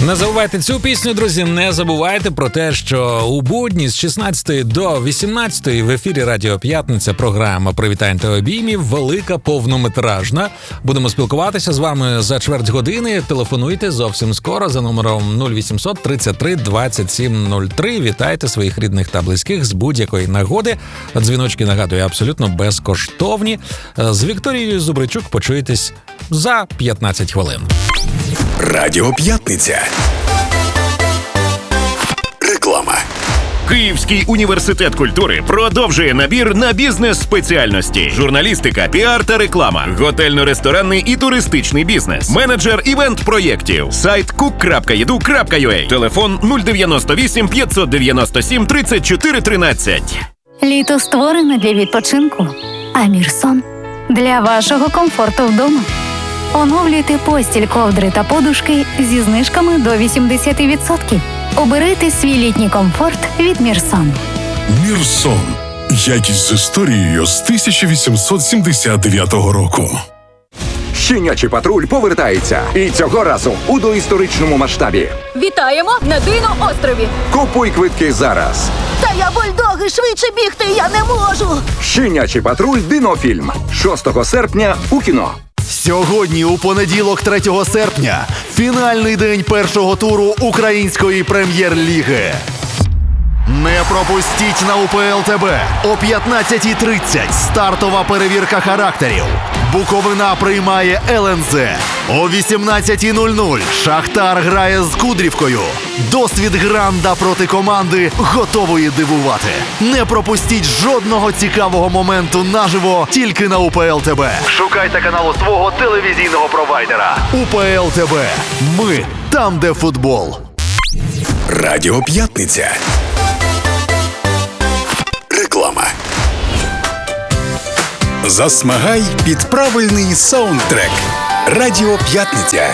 Не забувайте цю пісню, друзі, не забувайте про те, що у будні з 16 до 18 в ефірі Радіо П'ятниця програма «Привітань та обіймів» велика повнометражна. Будемо спілкуватися з вами за чверть години. Телефонуйте зовсім скоро за номером 0800 33 27 03. Вітайте своїх рідних та близьких з будь-якої нагоди. Дзвіночки, нагадую, абсолютно безкоштовні. З Вікторією Зубричук почуєтесь за 15 хвилин. Радіо П'ятниця. Реклама. Київський університет культури продовжує набір на бізнес-спеціальності: журналістика, піар та реклама, готельно-ресторанний і туристичний бізнес, менеджер івент-проєктів, сайт cook.edu.ua, телефон 098 597 34 13. Літо створене для відпочинку, а Мірсон – для вашого комфорту вдома. Оновлюйте постіль, ковдри та подушки зі знижками до 80%. Обирайте свій літній комфорт від Мірсон. Мірсон. Якість з історією з 1879 року. «Щенячий патруль» повертається. І цього разу у доісторичному масштабі. Вітаємо на Дино-острові! Купуй квитки зараз. Та я бульдоги, швидше бігти, я не можу! «Щенячий патруль. Динофільм» 6 серпня у кіно. Сьогодні, у понеділок, 3 серпня, фінальний день першого туру Української прем'єр-ліги. Не пропустіть на УПЛ ТБ о 15:30 стартова перевірка характерів. Буковина приймає ЛНЗ. О 18:00 Шахтар грає з Кудрівкою. Досвід Гранда проти команди, готової дивувати. Не пропустіть жодного цікавого моменту наживо тільки на УПЛ ТБ. Шукайте каналу свого телевізійного провайдера. УПЛ ТБ. Ми там, де футбол. Радіо П'ятниця. Реклама. Засмагай під правильний саундтрек. Радіо П'ятниця.